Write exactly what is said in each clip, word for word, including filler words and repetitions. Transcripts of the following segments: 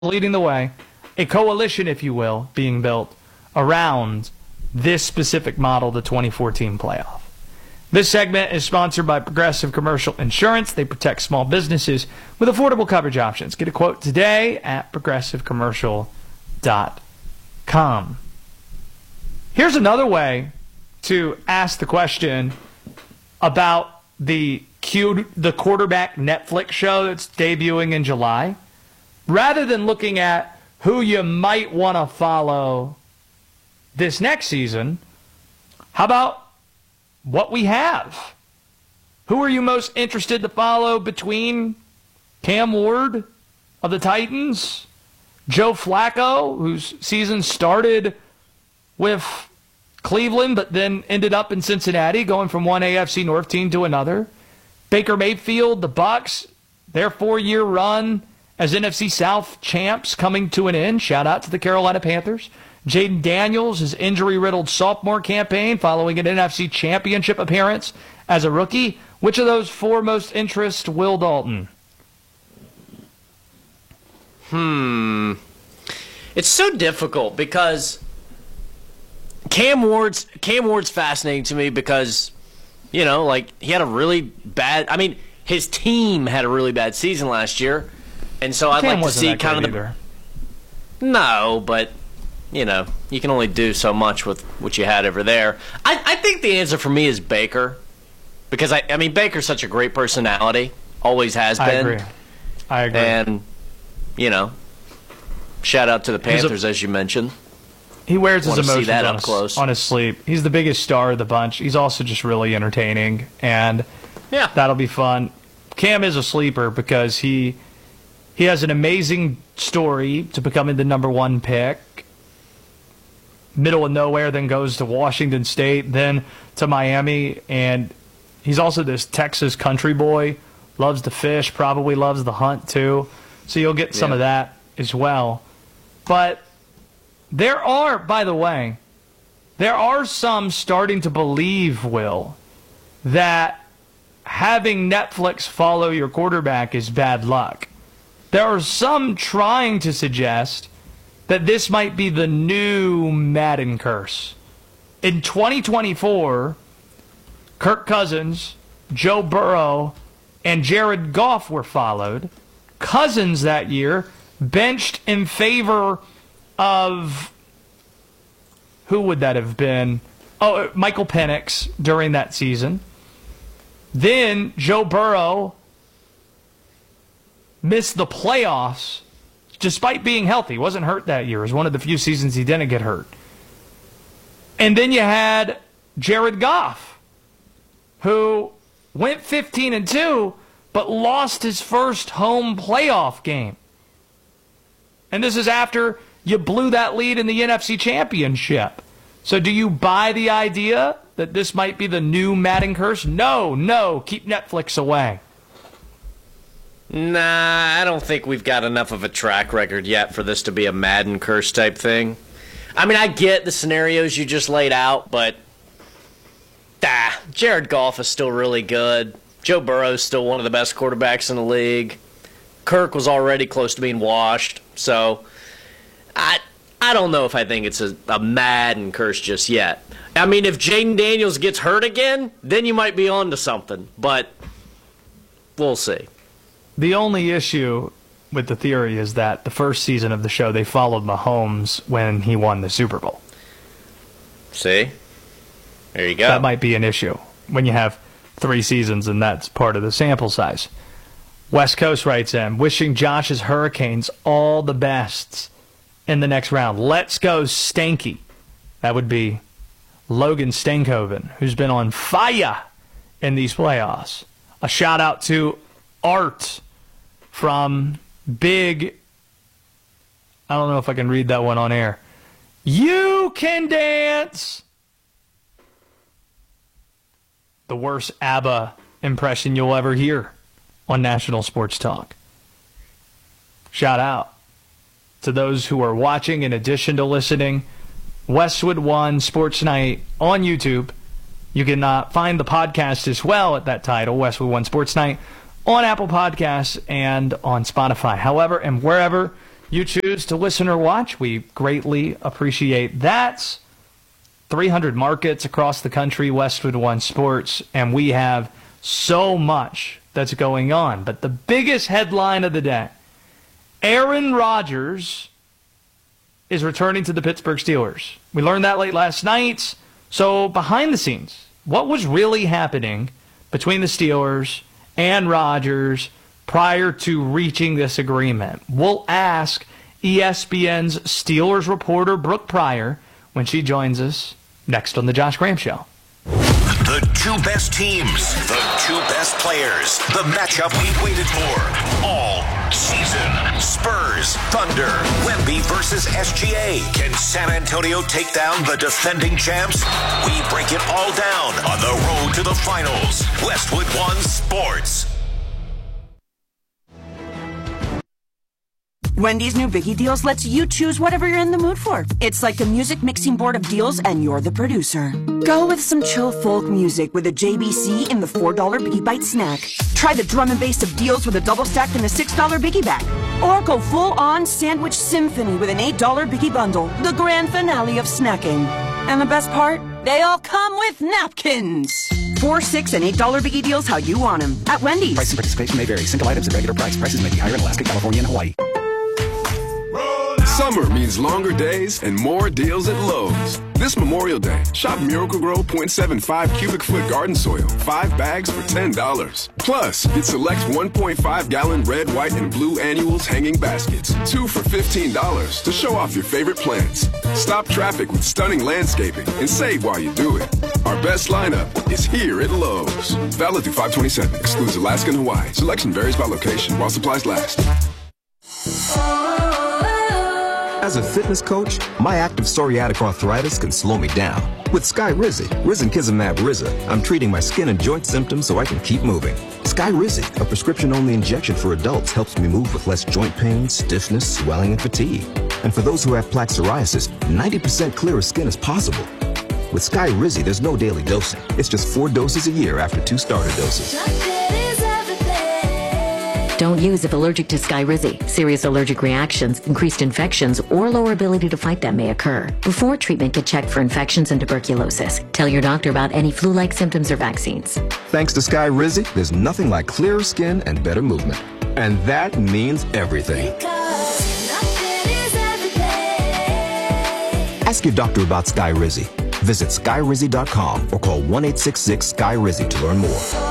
leading the way, a coalition, if you will, being built around this specific model, the twenty fourteen playoff. This segment is sponsored by Progressive Commercial Insurance. They protect small businesses with affordable coverage options. Get a quote today at progressive commercial dot com. Here's another way to ask the question about the Q, the quarterback Netflix show that's debuting in July. Rather than looking at who you might want to follow this next season, how about what we have? Who are you most interested to follow between Cam Ward of the Titans, Joe Flacco, whose season started with Cleveland but then ended up in Cincinnati, going from one A F C North team to another, Baker Mayfield, the Bucs, their four-year run as N F C South champs coming to an end. Shout out to the Carolina Panthers. Jaden Daniels, his injury-riddled sophomore campaign following an N F C championship appearance as a rookie. Which of those four most interest Will Dalton? Hmm. It's so difficult because Cam Ward's Cam Ward's fascinating to me because, you know, like he had a really bad. I mean, his team had a really bad season last year, and so I'd Cam like to see kind of the. Either. No, but. You know, you can only do so much with what you had over there. I, I think the answer for me is Baker. Because, I, I mean, Baker's such a great personality. Always has been. I agree. I agree. And, you know, shout out to the Panthers, a, as you mentioned. He wears his emotions that on, up his, close. on his sleeve. He's the biggest star of the bunch. He's also just really entertaining. And yeah. that'll be fun. Cam is a sleeper because he he has an amazing story to becoming the number one pick. Middle of nowhere, then goes to Washington State, then to Miami, and he's also this Texas country boy, loves to fish, probably loves the hunt too, so you'll get some yeah. of that as well. But there are, by the way, there are some starting to believe, Will, that having Netflix follow your quarterback is bad luck. There are some trying to suggest that this might be the new Madden curse. In twenty twenty-four, Kirk Cousins, Joe Burrow, and Jared Goff were followed. Cousins that year benched in favor of, who would that have been? Oh, Michael Penix during that season. Then Joe Burrow missed the playoffs despite being healthy. He wasn't hurt that year. It was one of the few seasons he didn't get hurt. And then you had Jared Goff, who went fifteen and two, but lost his first home playoff game. And this is after you blew that lead in the N F C Championship. So do you buy the idea that this might be the new Madden curse? No, no, keep Netflix away. Nah, I don't think we've got enough of a track record yet for this to be a Madden curse type thing. I mean, I get the scenarios you just laid out, but ah, Jared Goff is still really good. Joe Burrow is still one of the best quarterbacks in the league. Kirk was already close to being washed, so I I don't know if I think it's a, a Madden curse just yet. I mean, if Jaden Daniels gets hurt again, then you might be on to something, but we'll see. The only issue with the theory is that the first season of the show, they followed Mahomes when he won the Super Bowl. See? There you go. That might be an issue when you have three seasons and that's part of the sample size. West Coast writes in, wishing Josh's Hurricanes all the best in the next round. Let's go Stanky. That would be Logan Stankoven, who's been on fire in these playoffs. A shout out to Art from Big, I don't know if I can read that one on air. You can dance. The worst ABBA impression you'll ever hear on National Sports Talk. Shout out to those who are watching in addition to listening. Westwood One Sports Night on YouTube. You can uh, find the podcast as well at that title, Westwood One Sports Night, on Apple Podcasts and on Spotify. However, and wherever you choose to listen or watch, we greatly appreciate that. three hundred markets across the country, Westwood One Sports, and we have so much that's going on. But the biggest headline of the day, Aaron Rodgers is returning to the Pittsburgh Steelers. We learned that late last night. So behind the scenes, what was really happening between the Steelers and Rodgers prior to reaching this agreement? We'll ask E S P N's Steelers reporter Brooke Pryor when she joins us next on the Josh Graham Show. The two best teams, the two best players, the matchup we waited for all season. Spurs, Thunder, Wemby versus S G A. Can San Antonio take down the defending champs? We break it all down on the road to the finals. Westwood One Sports. Wendy's new Biggie Deals lets you choose whatever you're in the mood for. It's like a music mixing board of deals, and you're the producer. Go with some chill folk music with a J B C in the four dollar Biggie Bite snack. Try the drum and bass of deals with a double stack in the six dollar Biggie Bag. Or go full-on sandwich symphony with an eight dollar Biggie Bundle, the grand finale of snacking. And the best part? They all come with napkins. Four, six, and eight dollar Biggie Deals how you want them at Wendy's. Price and participation may vary. Single items at regular price. Prices may be higher in Alaska, California, and Hawaii. Summer means longer days and more deals at Lowe's. This Memorial Day, shop Miracle-Gro zero point seven five cubic foot garden soil, five bags for ten dollars. Plus, get select one point five gallon red, white, and blue annuals hanging baskets, two for fifteen dollars to show off your favorite plants. Stop traffic with stunning landscaping and save while you do it. Our best lineup is here at Lowe's. Valid through five twenty-seven, excludes Alaska and Hawaii. Selection varies by location while supplies last. As a fitness coach, my active psoriatic arthritis can slow me down. With Skyrizi, Risankizumab Riza, I'm treating my skin and joint symptoms so I can keep moving. Skyrizi, a prescription-only injection for adults, helps me move with less joint pain, stiffness, swelling, and fatigue. And for those who have plaque psoriasis, ninety percent clearer skin is possible. With Skyrizi, there's no daily dosing. It's just four doses a year after two starter doses. Don't use if allergic to Skyrizi. Serious allergic reactions, increased infections, or lower ability to fight them may occur. Before treatment, get checked for infections and tuberculosis. Tell your doctor about any flu-like symptoms or vaccines. Thanks to Skyrizi, there's nothing like clearer skin and better movement. And that means everything. Ask your doctor about Skyrizi. Visit Skyrizi dot com or call one eight six six Sky Rizi to learn more.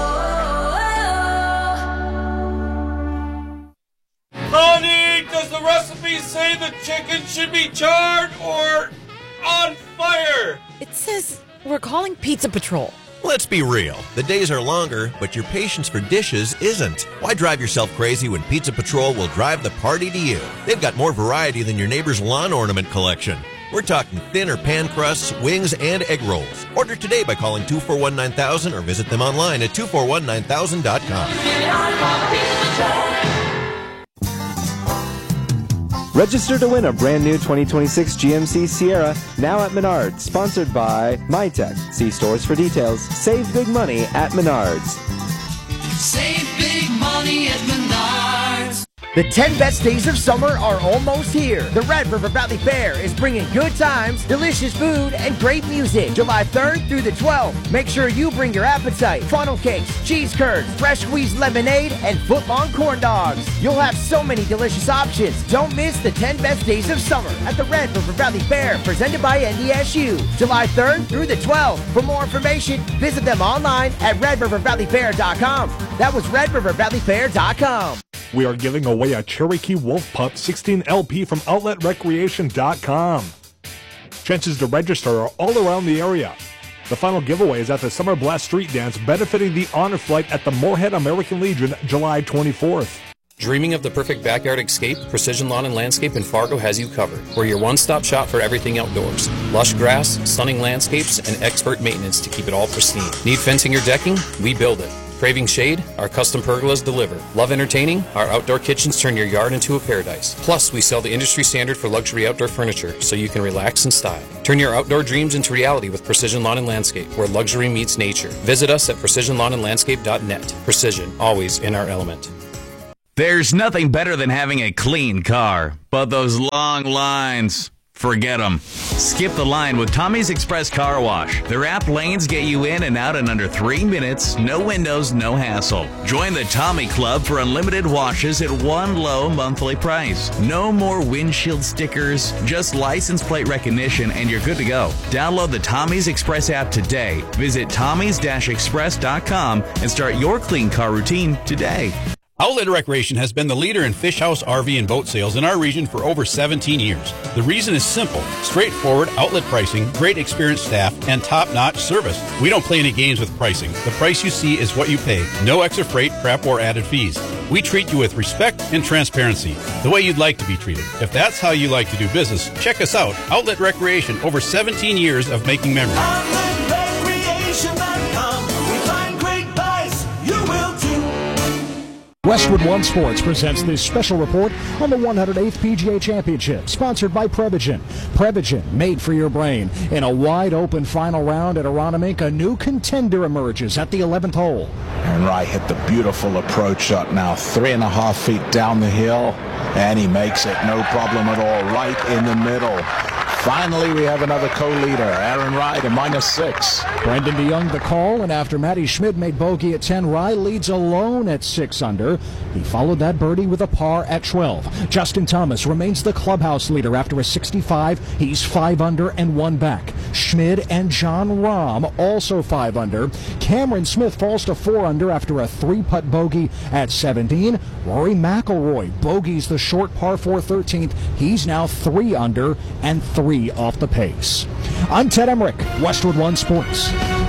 Honey, does the recipe say the chicken should be charred or on fire? It says we're calling Pizza Patrol. Let's be real. The days are longer, but your patience for dishes isn't. Why drive yourself crazy when Pizza Patrol will drive the party to you? They've got more variety than your neighbor's lawn ornament collection. We're talking thin or pan crusts, wings, and egg rolls. Order today by calling two four one nine thousand or visit them online at two four one nine thousand dot com. Register to win a brand new twenty twenty-six G M C Sierra, now at Menards, sponsored by MyTech. See stores for details. Save big money at Menards. Save big money at Menards. The ten best days of summer are almost here. The Red River Valley Fair is bringing good times, delicious food, and great music. July third through the twelfth. Make sure you bring your appetite. Funnel cakes, cheese curds, fresh squeezed lemonade, and foot-long corn dogs. You'll have so many delicious options. Don't miss the ten best days of summer at the Red River Valley Fair, presented by N D S U. July third through the twelfth. For more information, visit them online at red river valley fair dot com. That was red river valley fair dot com. We are giving away a Cherokee Wolf Pup sixteen L P from outlet recreation dot com. Chances to register are all around the area. The final giveaway is at the Summer Blast Street Dance benefiting the Honor Flight at the Moorhead American Legion July twenty-fourth. Dreaming of the perfect backyard escape? Precision Lawn and Landscape in Fargo has you covered. We're your one-stop shop for everything outdoors. Lush grass, stunning landscapes, and expert maintenance to keep it all pristine. Need fencing or decking? We build it. Craving shade? Our custom pergolas deliver. Love entertaining? Our outdoor kitchens turn your yard into a paradise. Plus, we sell the industry standard for luxury outdoor furniture, so you can relax in style. Turn your outdoor dreams into reality with Precision Lawn and Landscape, where luxury meets nature. Visit us at precision lawn and landscape dot net. Precision, always in our element. There's nothing better than having a clean car, but those long lines, forget them. Skip the line with Tommy's Express Car Wash. Their app lanes get you in and out in under three minutes, no windows, no hassle. Join the Tommy Club for unlimited washes at one low monthly price. No more windshield stickers, just license plate recognition, and you're good to go. Download the Tommy's Express app today. Visit tommys dash express dot com and start your clean car routine today. Outlet Recreation has been the leader in fish house, R V, and boat sales in our region for over seventeen years. The reason is simple. Straightforward outlet pricing, great experienced staff, and top-notch service. We don't play any games with pricing. The price you see is what you pay. No extra freight, prep, or added fees. We treat you with respect and transparency, the way you'd like to be treated. If that's how you like to do business, check us out. Outlet Recreation, over seventeen years of making memories. outlet recreation dot com. We find great buys. You will too. Westwood One Sports presents this special report on the one hundred eighth P G A Championship, sponsored by Prevagen. Prevagen, made for your brain. In a wide-open final round at Aronimink, a new contender emerges at the eleventh hole. Aaron Rai hit the beautiful approach shot now, three and a half feet down the hill, and he makes it no problem at all, right in the middle. Finally, we have another co-leader, Aaron Rai, to minus six. Brendan DeYoung the call, and after Matty Schmid made bogey at ten, Rai leads alone at six under. He followed that birdie with a par at twelve. Justin Thomas remains the clubhouse leader after a sixty-five. He's five under and one back. Schmid and John Rahm also five under. Cameron Smith falls to four under after a three-putt bogey at seventeen. Rory McIlroy bogeys the short par four thirteenth. He's now three under and three off the pace. I'm Ted Emmerich, Westwood One Sports.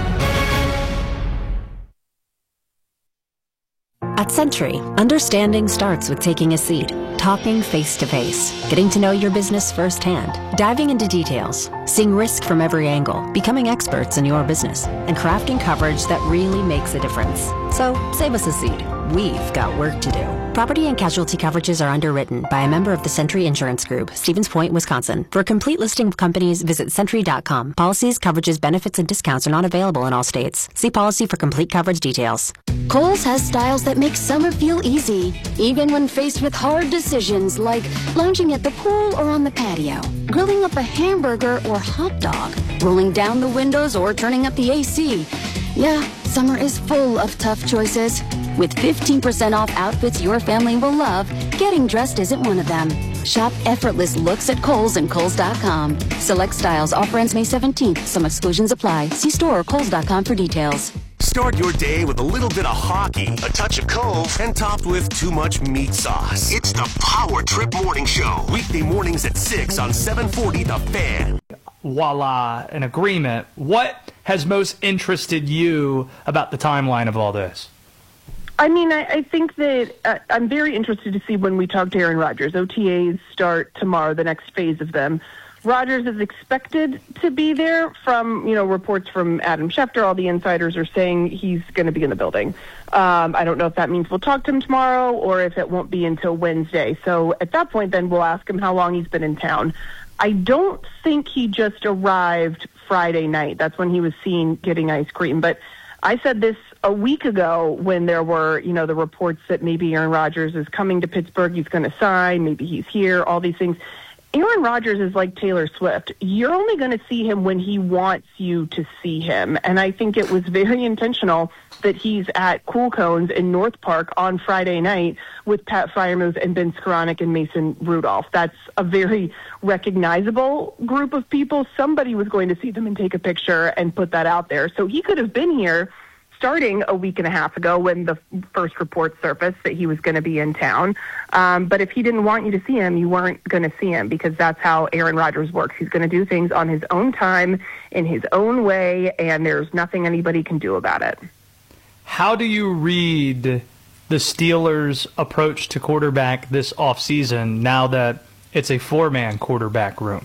At Century, understanding starts with taking a seat, talking face to face, getting to know your business firsthand, diving into details, seeing risk from every angle, becoming experts in your business, and crafting coverage that really makes a difference. So save us a seat. We've got work to do. Property and casualty coverages are underwritten by a member of the Century Insurance Group, Stevens Point, Wisconsin. For a complete listing of companies, visit century dot com. Policies, coverages, benefits, and discounts are not available in all states. See policy for complete coverage details. Kohl's has styles that make summer feel easy, even when faced with hard decisions like lounging at the pool or on the patio, grilling up a hamburger or hot dog, rolling down the windows or turning up the A C. Yeah, summer is full of tough choices. With fifteen percent off outfits your family will love, getting dressed isn't one of them. Shop effortless looks at Kohl's and Kohl's dot com. Select styles. Offer ends May seventeenth. Some exclusions apply. See store or Kohl's dot com for details. Start your day with a little bit of hockey, a touch of Kohl's, and topped with too much meat sauce. It's the Power Trip Morning Show. Weekday mornings at six on seven forty The Fan. Voila, an agreement. What has most interested you about the timeline of all this? I mean, I, I think that uh, I'm very interested to see when we talk to Aaron Rodgers. O T As start tomorrow, the next phase of them. Rodgers is expected to be there from, you know, reports from Adam Schefter. All the insiders are saying he's going to be in the building. Um, I don't know if that means we'll talk to him tomorrow or if it won't be until Wednesday. So at that point, then we'll ask him how long he's been in town. I don't think he just arrived Friday night. That's when he was seen getting ice cream. But I said this a week ago when there were, you know, the reports that maybe Aaron Rodgers is coming to Pittsburgh, he's going to sign, maybe he's here, all these things. Aaron Rodgers is like Taylor Swift. You're only going to see him when he wants you to see him. And I think it was very intentional that he's at Cool Cones in North Park on Friday night with Pat Freiermuth and Ben Skoranek and Mason Rudolph. That's a very recognizable group of people. Somebody was going to see them and take a picture and put that out there. So he could have been here starting a week and a half ago when the first report surfaced that he was going to be in town. Um, but if he didn't want you to see him, you weren't going to see him, because that's how Aaron Rodgers works. He's going to do things on his own time, in his own way, and there's nothing anybody can do about it. How do you read the Steelers' approach to quarterback this offseason now that it's a four-man quarterback room?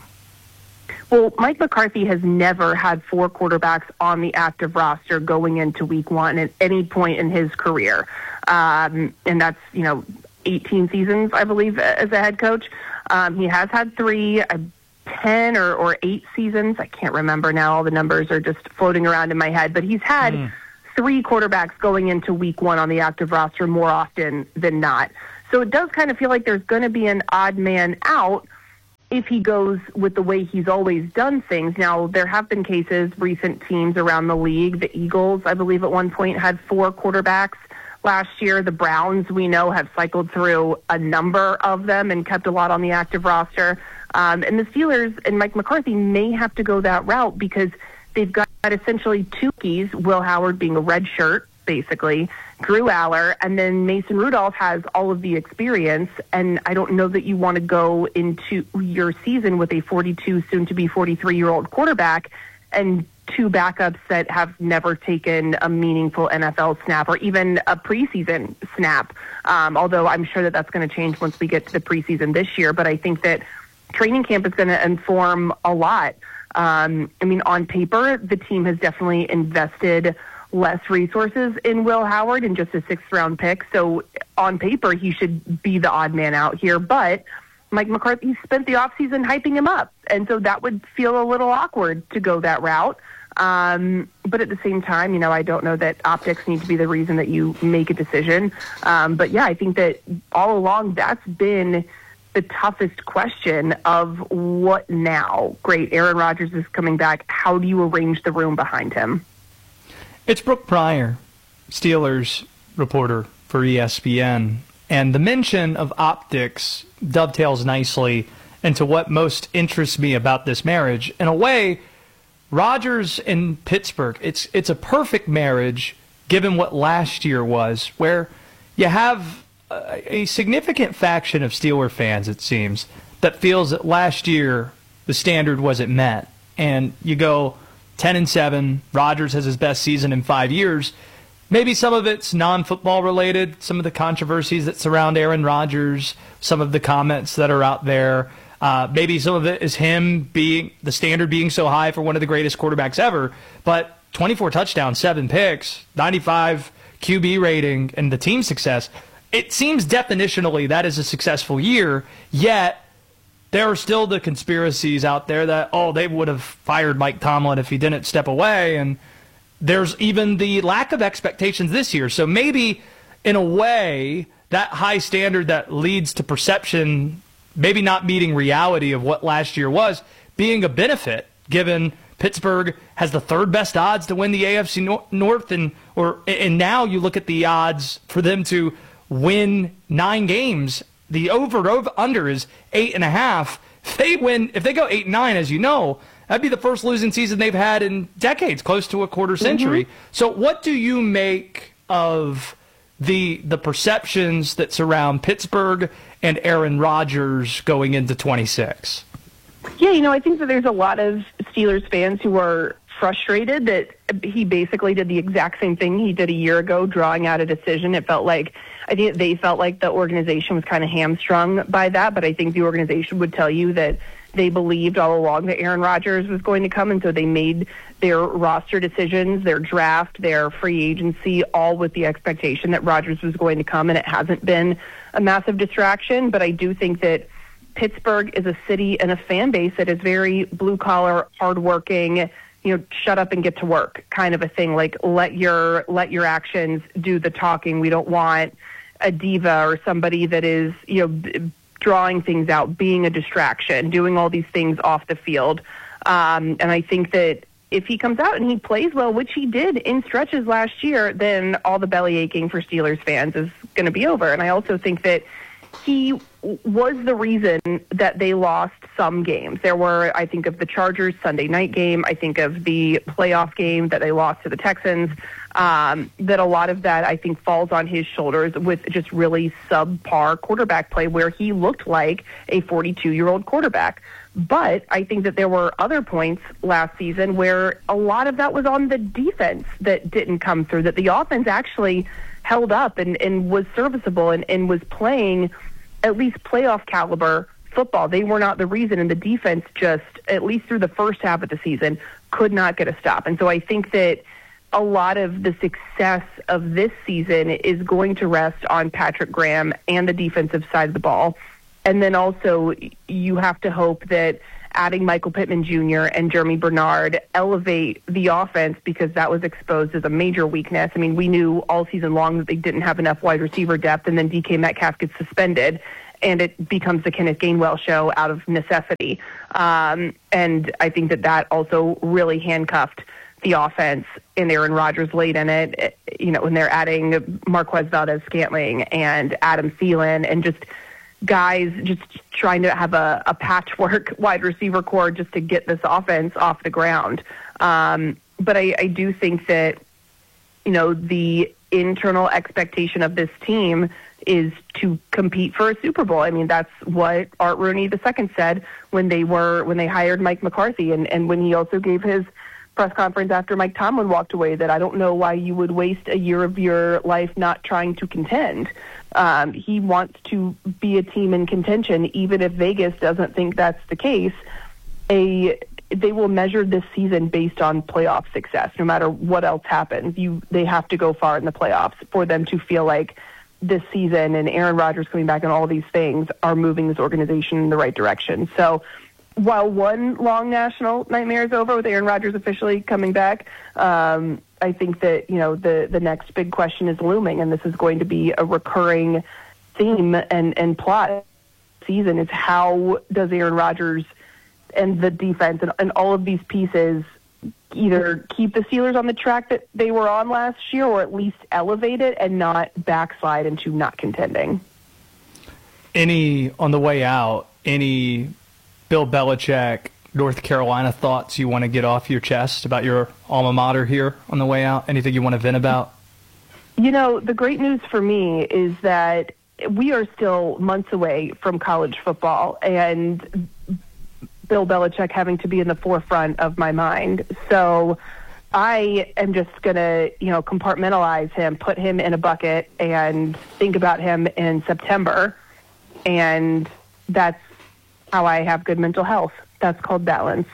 Well, Mike McCarthy has never had four quarterbacks on the active roster going into week one at any point in his career. Um, and that's, you know, eighteen seasons, I believe, as a head coach. Um, he has had three, uh, ten or, or eight seasons. I can't remember now. All the numbers are just floating around in my head. But he's had mm. three quarterbacks going into week one on the active roster more often than not. So it does kind of feel like there's going to be an odd man out if he goes with the way he's always done things. Now, there have been cases, recent teams around the league. The Eagles, I believe, at one point had four quarterbacks last year. The Browns, we know, have cycled through a number of them and kept a lot on the active roster. Um, and the Steelers and Mike McCarthy may have to go that route because they've got essentially two keys, Will Howard being a red shirt, basically, Drew Aller, and then Mason Rudolph has all of the experience, and I don't know that you want to go into your season with a forty-two, soon-to-be forty-three-year-old quarterback and two backups that have never taken a meaningful N F L snap or even a preseason snap, um, although I'm sure that that's going to change once we get to the preseason this year. But I think that training camp is going to inform a lot. Um, I mean, on paper, the team has definitely invested less resources in Will Howard and just a sixth-round pick. So on paper, he should be the odd man out here. But Mike McCarthy spent the offseason hyping him up, and so that would feel a little awkward to go that route. Um, but at the same time, you know, I don't know that optics need to be the reason that you make a decision. Um, but, yeah, I think that all along that's been the toughest question of what now. Great, Aaron Rodgers is coming back. How do you arrange the room behind him? It's Brooke Pryor, Steelers reporter for E S P N, and the mention of optics dovetails nicely into what most interests me about this marriage. In a way, Rodgers and Pittsburgh, it's it's a perfect marriage given what last year was, where you have a, a significant faction of Steeler fans, it seems, that feels that last year the standard wasn't met. And you go ten and seven, Rodgers has his best season in five years. Maybe some of it's non-football related, some of the controversies that surround Aaron Rodgers, some of the comments that are out there. Uh, maybe some of it is him being the standard being so high for one of the greatest quarterbacks ever. But twenty-four touchdowns, seven picks, ninety-five Q B rating, and the team success. It seems definitionally that is a successful year, yet there are still the conspiracies out there that, oh, they would have fired Mike Tomlin if he didn't step away. And there's even the lack of expectations this year. So maybe, in a way, that high standard that leads to perception maybe not meeting reality of what last year was, being a benefit, given Pittsburgh has the third best odds to win the A F C North, and or and now you look at the odds for them to win nine games. The over over under is eight and a half. If they win, if they go eight and nine, as you know, that'd be the first losing season they've had in decades, close to a quarter century. Mm-hmm. So, what do you make of the the perceptions that surround Pittsburgh and Aaron Rodgers going into twenty-six? Yeah, you know, I think that there's a lot of Steelers fans who are frustrated that he basically did the exact same thing he did a year ago, drawing out a decision. It felt like, I think they felt like the organization was kind of hamstrung by that, but I think the organization would tell you that they believed all along that Aaron Rodgers was going to come, and so they made their roster decisions, their draft, their free agency, all with the expectation that Rodgers was going to come, and it hasn't been a massive distraction. But I do think that Pittsburgh is a city and a fan base that is very blue-collar, hardworking, you know, shut up and get to work kind of a thing. Like, let your let your actions do the talking. We don't want a diva or somebody that is, you know, drawing things out, being a distraction, doing all these things off the field. Um, and I think that if he comes out and he plays well, which he did in stretches last year, then all the belly aching for Steelers fans is going to be over. And I also think that he was the reason that they lost some games. There were, I think of the Chargers Sunday night game. I think of the playoff game that they lost to the Texans. Um, that a lot of that, I think, falls on his shoulders with just really subpar quarterback play where he looked like a forty-two-year-old quarterback. But I think that there were other points last season where a lot of that was on the defense that didn't come through, that the offense actually held up and, and was serviceable and, and was playing at least playoff caliber football. They were not the reason, and the defense just, at least through the first half of the season, could not get a stop. And so I think that a lot of the success of this season is going to rest on Patrick Graham and the defensive side of the ball. And then also you have to hope that adding Michael Pittman Junior and Jeremy Bernard elevate the offense because that was exposed as a major weakness. I mean, we knew all season long that they didn't have enough wide receiver depth, and then D K Metcalf gets suspended, and it becomes the Kenneth Gainwell show out of necessity. Um, and I think that that also really handcuffed the offense, and Aaron Rodgers late in it, you know, when they're adding Marquez Valdez-Scantling and Adam Thielen and just guys just trying to have a, a patchwork wide receiver core just to get this offense off the ground. Um, but I, I do think that, you know, the internal expectation of this team is to compete for a Super Bowl. I mean, that's what Art Rooney the second said when they were when they hired Mike McCarthy, and, and when he also gave his press conference after Mike Tomlin walked away, that I don't know why you would waste a year of your life not trying to contend. Um, he wants to be a team in contention, even if Vegas doesn't think that's the case. A they will measure this season based on playoff success, no matter what else happens. You they have to go far in the playoffs for them to feel like this season and Aaron Rodgers coming back and all these things are moving this organization in the right direction. So while one long national nightmare is over with Aaron Rodgers officially coming back, um, I think that, you know, the, the next big question is looming, and this is going to be a recurring theme and, and plot season, is how does Aaron Rodgers and the defense and, and all of these pieces either keep the Steelers on the track that they were on last year or at least elevate it and not backslide into not contending. Any, on the way out, any Bill Belichick, North Carolina thoughts you want to get off your chest about your alma mater here on the way out? Anything you want to vent about? You know, the great news for me is that we are still months away from college football, and Bill Belichick having to be in the forefront of my mind. So I am just going to, you know, compartmentalize him, put him in a bucket, and think about him in September. And that's how I have good mental health. That's called balance.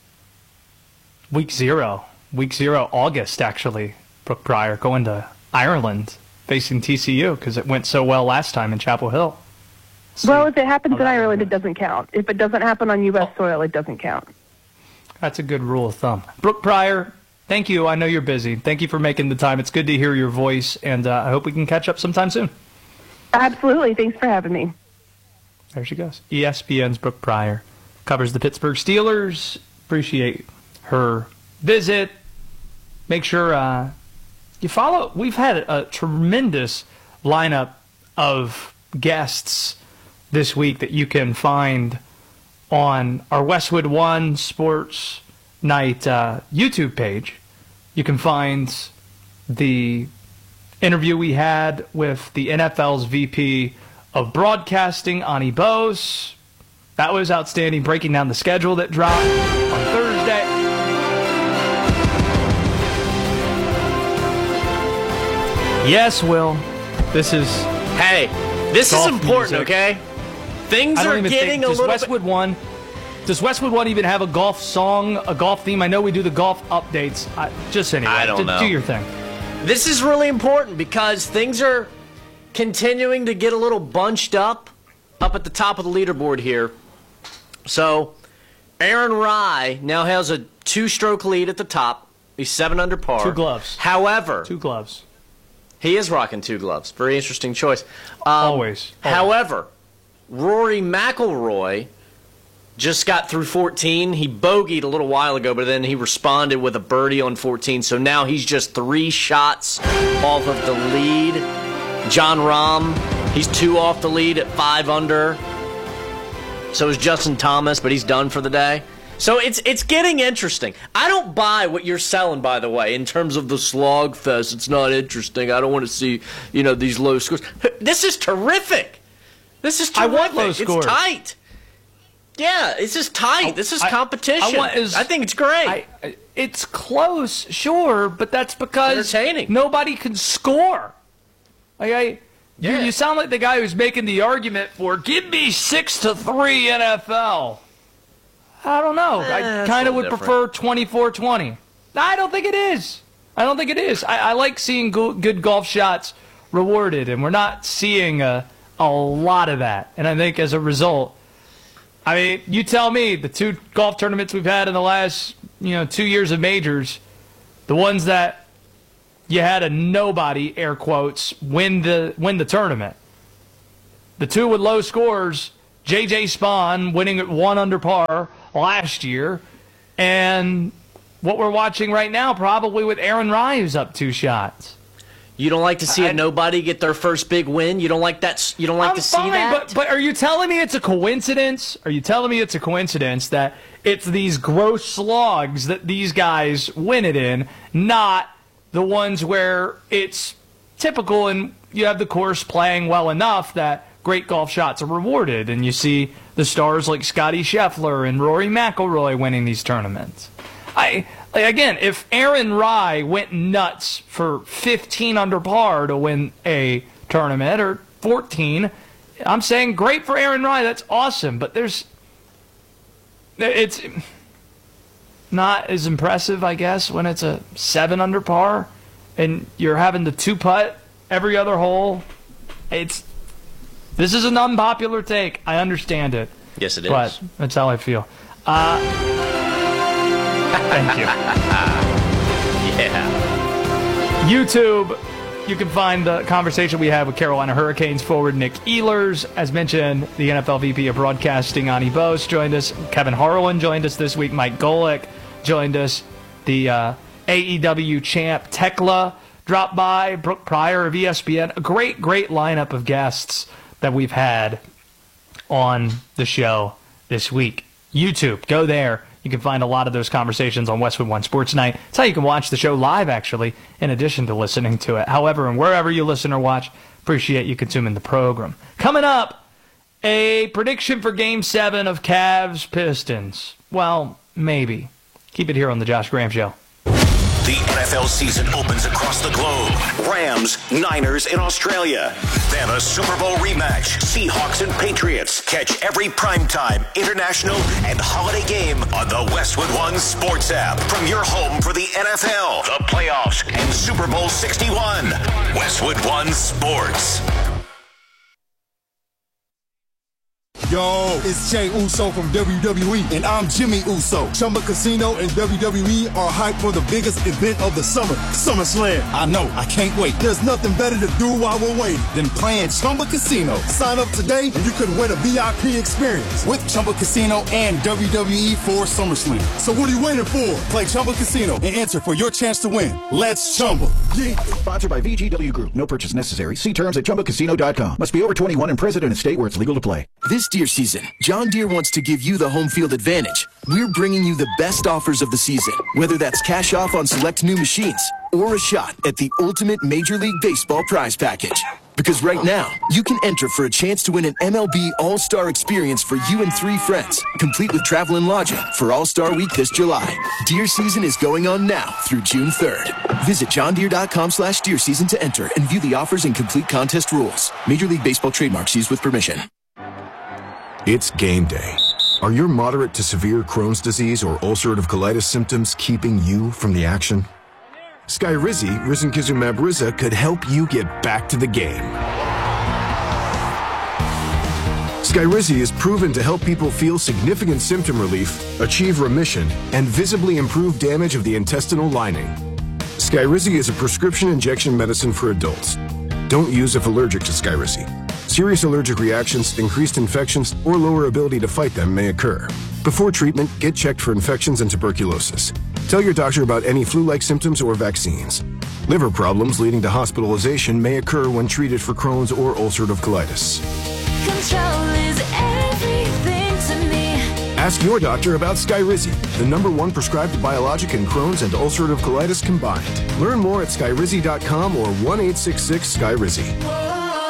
Week zero. Week zero, August, actually. Brooke Pryor going to Ireland, facing T C U, because it went so well last time in Chapel Hill. See well, if it happens in Ireland, it doesn't count. If it doesn't happen on U S soil, it doesn't count. That's a good rule of thumb. Brooke Pryor, thank you. I know you're busy. Thank you for making the time. It's good to hear your voice, and uh, I hope we can catch up sometime soon. Absolutely. Thanks for having me. There she goes. E S P N's Brooke Pryor covers the Pittsburgh Steelers. Appreciate her visit. Make sure uh, you follow. We've had a tremendous lineup of guests this week that you can find on our Westwood One Sports Night uh, YouTube page. You can find the interview we had with the N F L's V P of Broadcasting, Ani Bose. That was outstanding, breaking down the schedule that dropped on Thursday. Yes, Will. This is... Hey, this is important, music. Okay? Things are getting think, a does little Westwood bit... One, does Westwood One even have a golf song, a golf theme? I know we do the golf updates. I, just anyway, I don't do, know. do your thing. This is really important because things are continuing to get a little bunched up, up at the top of the leaderboard here. So, Aaron Rye now has a two-stroke lead at the top. He's seven under par. Two gloves. However, two gloves. He is rocking two gloves. Very interesting choice. Um, always, always. However, Rory McIlroy just got through fourteen. He bogeyed a little while ago, but then he responded with a birdie on fourteen. So now he's just three shots off of the lead. John Rahm, he's two off the lead at five under. So is Justin Thomas, but he's done for the day. So it's it's getting interesting. I don't buy what you're selling, by the way, in terms of the slog fest. It's not interesting. I don't want to see, you know, these low scores. This is terrific. This is terrific. I want low scores. It's tight. Yeah, it's just tight. I, this is competition. I, I, want, is, I think it's great. I, it's close, sure, but that's because nobody can score. Like I, yeah. you, you sound like the guy who's making the argument for give me six to three N F L. I don't know. Eh, I kind of would different. prefer twenty-four twenty. I don't think it is. I don't think it is. I, I like seeing go, good golf shots rewarded, and we're not seeing a, a lot of that. And I think as a result, I mean, you tell me, the two golf tournaments we've had in the last, you know, two years of majors, the ones that you had a nobody, air quotes, win the win the tournament. The two with low scores, J J Spawn winning at one under par last year, and what we're watching right now, probably with Aaron Rai, who's up two shots. You don't like to see I, a nobody get their first big win? You don't like that? You don't like I'm to see fine, that? But, but are you telling me it's a coincidence? Are you telling me it's a coincidence that it's these gross slogs that these guys win it in, not the ones where it's typical and you have the course playing well enough that great golf shots are rewarded, and you see the stars like Scotty Scheffler and Rory McIlroy winning these tournaments? I like, again, if Aaron Rai went nuts for fifteen under par to win a tournament, or fourteen, I'm saying great for Aaron Rai. That's awesome. But there's, it's not as impressive, I guess, when it's a seven under par and you're having to two putt every other hole. It's this is an unpopular take. I understand it. Yes, it is. But that's how I feel. Uh, Thank you. Yeah. YouTube, you can find the conversation we had with Carolina Hurricanes forward Nick Ehlers. As mentioned, the N F L V P of Broadcasting, Ani Bose, joined us. Kevin Harlan joined us this week. Mike Golick joined us. The uh, A E W champ Tekla dropped by. Brooke Pryor of E S P N. A great, great lineup of guests that we've had on the show this week. YouTube, go there. You can find a lot of those conversations on Westwood One Sports Night. It's how you can watch the show live, actually, in addition to listening to it. However, and wherever you listen or watch, appreciate you consuming the program. Coming up, a prediction for Game seven of Cavs Pistons. Well, maybe. Keep it here on the Josh Graham Show. The N F L season opens across the globe. Rams, Niners in Australia. Then a Super Bowl rematch. Seahawks and Patriots. Catch every primetime, international, and holiday game on the Westwood One Sports app. From your home for the N F L, the playoffs, and Super Bowl sixty-one. Westwood One Sports. Yo, it's Jey Uso from W W E, and I'm Jimmy Uso. Chumba Casino and W W E are hyped for the biggest event of the summer, SummerSlam. I know, I can't wait. There's nothing better to do while we're waiting than playing Chumba Casino. Sign up today, and you could win a V I P experience with Chumba Casino and W W E for SummerSlam. So what are you waiting for? Play Chumba Casino and enter for your chance to win. Let's Chumba. Yeah. Sponsored by V G W Group. No purchase necessary. See terms at chumba casino dot com. Must be over twenty-one and present in a state where it's legal to play. This deer season, John Deere wants to give you the home field advantage. We're bringing you the best offers of the season, whether that's cash off on select new machines or a shot at the ultimate Major League Baseball prize package. Because right now, you can enter for a chance to win an M L B All-Star experience for you and three friends, complete with travel and lodging for All-Star Week this July. Deer season is going on now through June third. Visit john deere dot com slash deer season to enter and view the offers and complete contest rules. Major League Baseball trademarks used with permission. It's game day. Are your moderate to severe Crohn's disease or ulcerative colitis symptoms keeping you from the action? Skyrizi, risankizumab Riza, could help you get back to the game. Skyrizi is proven to help people feel significant symptom relief, achieve remission, and visibly improve damage of the intestinal lining. Skyrizi is a prescription injection medicine for adults. Don't use if allergic to Skyrizi. Serious allergic reactions, increased infections, or lower ability to fight them may occur. Before treatment, get checked for infections and tuberculosis. Tell your doctor about any flu-like symptoms or vaccines. Liver problems leading to hospitalization may occur when treated for Crohn's or ulcerative colitis. Control is everything to me. Ask your doctor about Skyrizi, the number one prescribed biologic in Crohn's and ulcerative colitis combined. Learn more at skyrizi dot com or one eight six six Skyrizi.